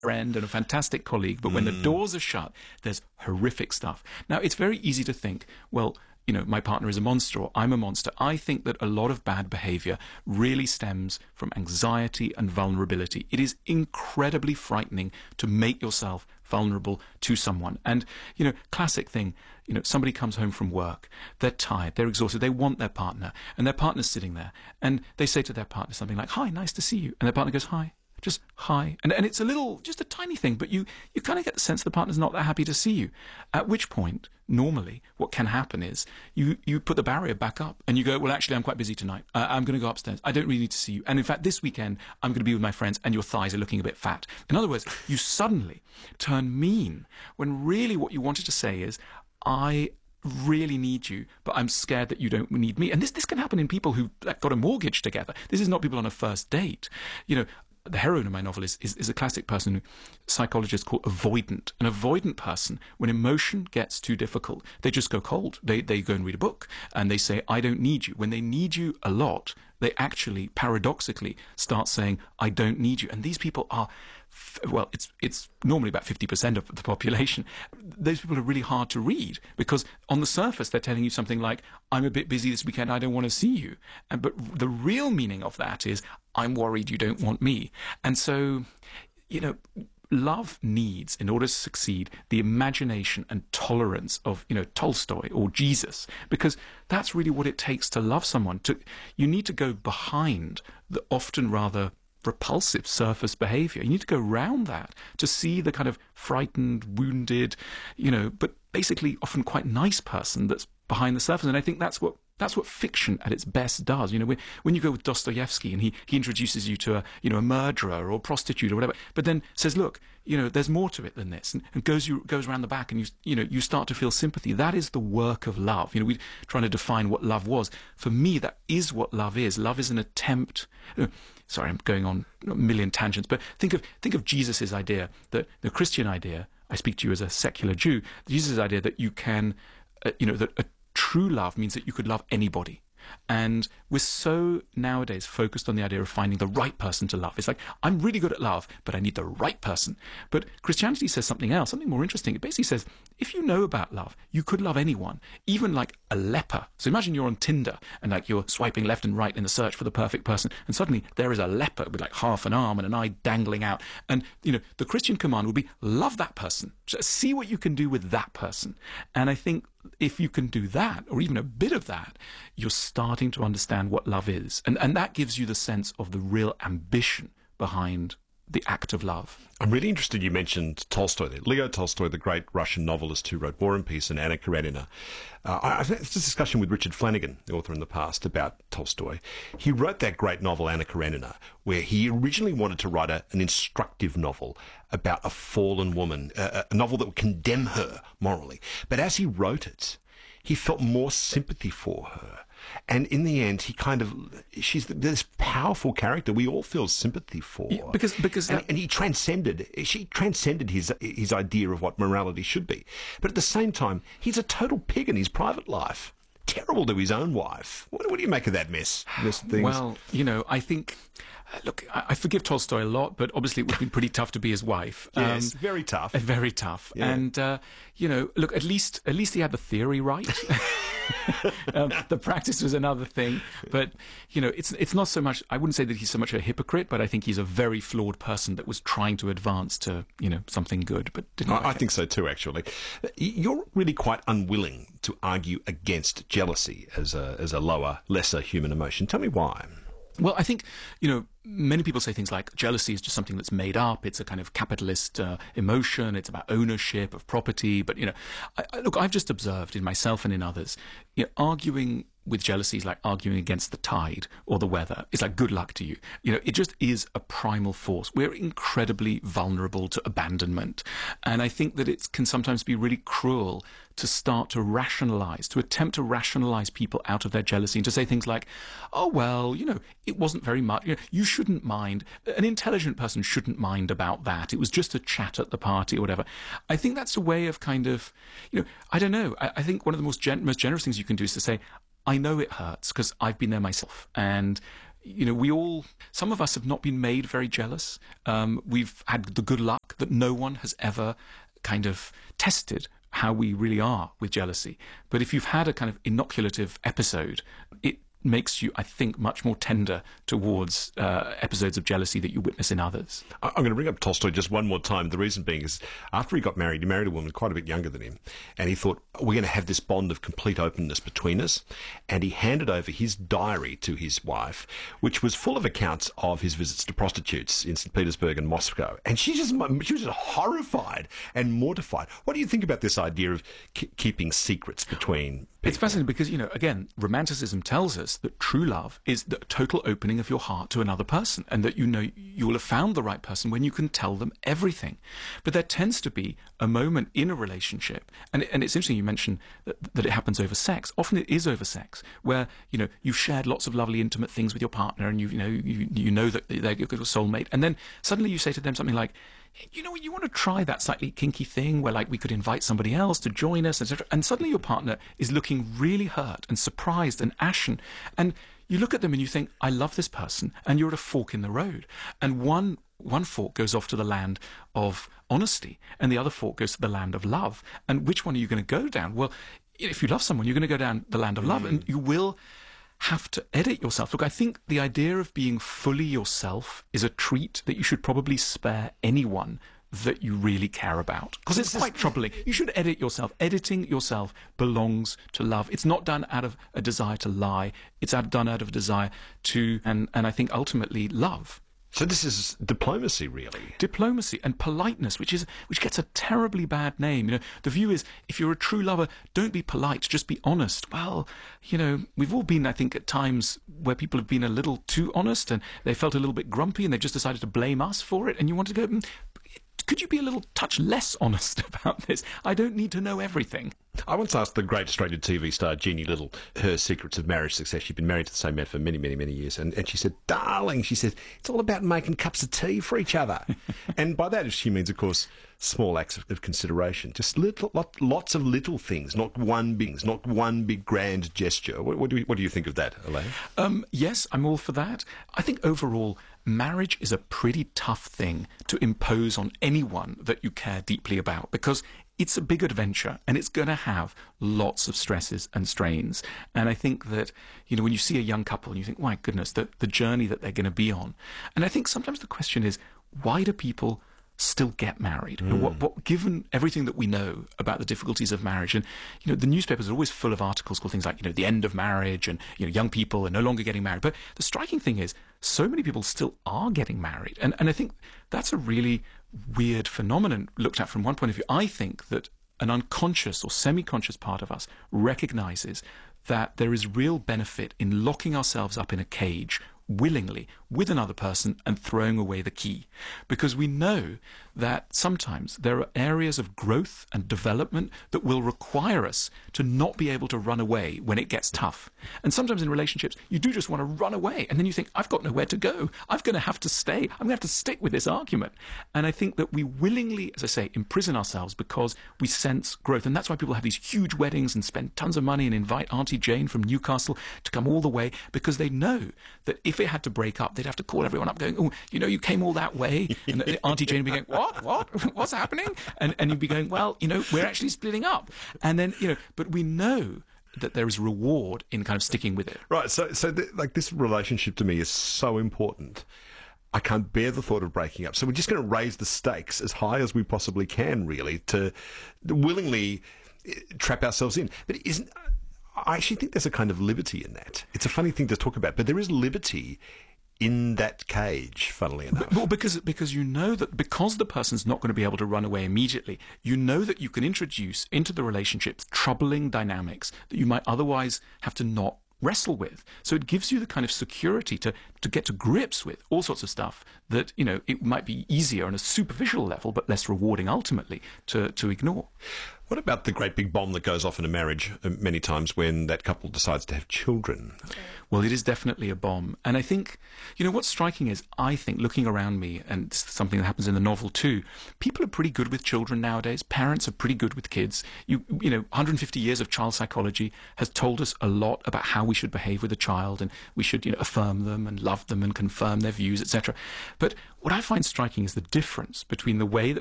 friend and a fantastic colleague, but when the doors are shut, there's horrific stuff. Now, it's very easy to think, well, you know, my partner is a monster or I'm a monster. I think that a lot of bad behavior really stems from anxiety and vulnerability. It is incredibly frightening to make yourself vulnerable to someone. And, you know, classic thing, you know, somebody comes home from work, they're tired, they're exhausted, they want their partner, and their partner's sitting there, and they say to their partner something like, "Hi, nice to see you," and their partner goes, "Hi." Just hi. And it's a little, just a tiny thing, but you kind of get the sense the partner's not that happy to see you. At which point, normally, what can happen is you put the barrier back up and you go, well, actually, I'm quite busy tonight. I'm going to go upstairs. I don't really need to see you. And in fact, this weekend, I'm going to be with my friends and your thighs are looking a bit fat. In other words, you suddenly turn mean when really what you wanted to say is, I really need you, but I'm scared that you don't need me. And this can happen in people who've got a mortgage together. This is not people on a first date. You know, the heroine of my novel is a classic person who psychologists call avoidant. An avoidant person, when emotion gets too difficult, they just go cold. They go and read a book and they say, I don't need you. When they need you a lot, they actually, paradoxically, start saying, I don't need you. And these people are, well, it's normally about 50% of the population. Those people are really hard to read because on the surface, they're telling you something like, I'm a bit busy this weekend, I don't want to see you. But the real meaning of that is, I'm worried you don't want me. And so, you know, love needs, in order to succeed, the imagination and tolerance of, you know, Tolstoy or Jesus, because that's really what it takes to love someone. You need to go behind the often rather repulsive surface behavior. You need to go around that to see the kind of frightened, wounded, you know, but basically often quite nice person that's behind the surface. And I think that's what fiction at its best does. You know, when you go with Dostoevsky and he introduces you to a murderer or prostitute or whatever, but then says, look, you know, there's more to it than this, and goes around the back, and you start to feel sympathy. That is the work of love. You know, we're trying to define what love was. For me, that is what love is. Love is an attempt. Sorry, I'm going on a million tangents, but think of Jesus' idea, the Christian idea. I speak to you as a secular Jew. Jesus' idea that you can, that a true love means that you could love anybody. And we're so nowadays focused on the idea of finding the right person to love. It's like, I'm really good at love, but I need the right person. But Christianity says something else, something more interesting. It basically says, if you know about love, you could love anyone, even like a leper. So imagine you're on Tinder and like you're swiping left and right in the search for the perfect person, and suddenly there is a leper with like half an arm and an eye dangling out. And, you know, the Christian command would be, love that person. Just see what you can do with that person. And I think if you can do that, or even a bit of that, you're starting to understand what love is. And that gives you the sense of the real ambition behind the act of love. I'm really interested, you mentioned Tolstoy there. Leo Tolstoy, the great Russian novelist who wrote War and Peace and Anna Karenina. I've had this discussion with Richard Flanagan, the author in the past, about Tolstoy. He wrote that great novel, Anna Karenina, where he originally wanted to write an instructive novel about a fallen woman, a novel that would condemn her morally. But as he wrote it, he felt more sympathy for her. And in the end, she's this powerful character we all feel sympathy for. Yeah, because and she transcended his idea of what morality should be. But at the same time, he's a total pig in his private life. Terrible to his own wife. What do you make of that mess? Well, you know, I think, look, I forgive Tolstoy a lot, but obviously it would have been pretty tough to be his wife. Yes, very tough. Very tough. Yeah. And, you know, look, at least he had the theory right. The practice was another thing. But, you know, it's not so much, I wouldn't say that he's so much a hypocrite, but I think he's a very flawed person that was trying to advance to, you know, something good, but didn't. I think so too, actually. You're really quite unwilling to argue against jealousy as a lower, lesser human emotion. Tell me why. Well, I think, you know, many people say things like jealousy is just something that's made up. It's a kind of capitalist emotion. It's about ownership of property. But, you know, look, I've just observed in myself and in others, you know, arguing with jealousy is like arguing against the tide or the weather. It's like, good luck to you. You know, it just is a primal force. We're incredibly vulnerable to abandonment. And I think that it can sometimes be really cruel to start to attempt to rationalize people out of their jealousy and to say things like, oh, well, you know, it wasn't very much. You know, you shouldn't mind. An intelligent person shouldn't mind about that. It was just a chat at the party or whatever. I think that's a way of kind of, you know, I don't know. I think one of the most generous things you can do is to say, I know it hurts because I've been there myself. And some of us have not been made very jealous. We've had the good luck that no one has ever kind of tested how we really are with jealousy. But if you've had a kind of inoculative episode, it makes you, I think, much more tender towards episodes of jealousy that you witness in others. I'm going to bring up Tolstoy just one more time. The reason being is after he got married, he married a woman quite a bit younger than him, and he thought, we're going to have this bond of complete openness between us, and he handed over his diary to his wife, which was full of accounts of his visits to prostitutes in St. Petersburg and Moscow, and she was just horrified and mortified. What do you think about this idea of keeping secrets between people? It's fascinating because, again, Romanticism tells us that true love is the total opening of your heart to another person, and that you will have found the right person when you can tell them everything. But there tends to be a moment in a relationship, and it's interesting you mentioned that it happens over sex. Often it is over sex, where you've shared lots of lovely intimate things with your partner, and you know that they're your soulmate, and then suddenly you say to them something like, you want to try that slightly kinky thing where, like, we could invite somebody else to join us, etc. And suddenly your partner is looking really hurt and surprised and ashen. And you look at them and you think, I love this person. And you're at a fork in the road. And one fork goes off to the land of honesty, and the other fork goes to the land of love. And which one are you going to go down? Well, if you love someone, you're going to go down the land of love, and you will have to edit yourself. Look, I think the idea of being fully yourself is a treat that you should probably spare anyone that you really care about, because it's quite troubling. You should edit yourself. Editing yourself belongs to love. It's not done out of a desire to lie. It's done out of a desire to, and I think ultimately, love. So this is diplomacy, really. Diplomacy and politeness, which gets a terribly bad name. The view is, if you're a true lover, don't be polite, just be honest. Well, we've all been, I think, at times where people have been a little too honest, and they felt a little bit grumpy, and they just decided to blame us for it. And you want to go, could you be a little touch less honest about this? I don't need to know everything. I once asked the great Australian TV star Jeannie Little her secrets of marriage success. She'd been married to the same man for many, many, many years. And she said, darling, she said, it's all about making cups of tea for each other. And by that she means, of course, small acts of consideration. Just lots of little things, not one big grand gesture. What do you think of that, Elaine? Yes, I'm all for that. I think overall, marriage is a pretty tough thing to impose on anyone that you care deeply about, because it's a big adventure and it's going to have lots of stresses and strains. And I think that, when you see a young couple and you think, my goodness, the journey that they're going to be on. And I think sometimes the question is, why do people still get married? What given everything that we know about the difficulties of marriage, and the newspapers are always full of articles called things like the end of marriage, and young people are no longer getting married. But the striking thing is, so many people still are getting married, and I think that's a really weird phenomenon looked at from one point of view. I think that an unconscious or semi-conscious part of us recognizes that there is real benefit in locking ourselves up in a cage willingly with another person and throwing away the key, because we know that sometimes there are areas of growth and development that will require us to not be able to run away when it gets tough. And sometimes in relationships you do just want to run away, and then you think, I've got nowhere to go, I'm going to have to stay, I'm going to have to stick with this argument. And I think that we willingly, as I say, imprison ourselves because we sense growth. And that's why people have these huge weddings and spend tons of money and invite Auntie Jane from Newcastle to come all the way, because they know that if it had to break up, they'd have to call everyone up going, oh, you came all that way. And Auntie Jane would be going, what's happening? And you'd be going, well, we're actually splitting up. And then, but we know that there is reward in kind of sticking with it. Right. So this relationship to me is so important. I can't bear the thought of breaking up. So we're just going to raise the stakes as high as we possibly can, really, to willingly trap ourselves in. But I actually think there's a kind of liberty in that. It's a funny thing to talk about, but there is liberty in that cage, funnily enough. Well, because you know that because the person's not going to be able to run away immediately, you know that you can introduce into the relationship troubling dynamics that you might otherwise have to not wrestle with. So it gives you the kind of security to get to grips with all sorts of stuff that, it might be easier on a superficial level, but less rewarding ultimately to ignore. What about the great big bomb that goes off in a marriage many times when that couple decides to have children? Well, it is definitely a bomb. And I think, what's striking is, I think, looking around me, and this is something that happens in the novel too, people are pretty good with children nowadays. Parents are pretty good with kids. 150 years of child psychology has told us a lot about how we should behave with a child, and we should, affirm them and love them and confirm their views, etc. But what I find striking is the difference between the way that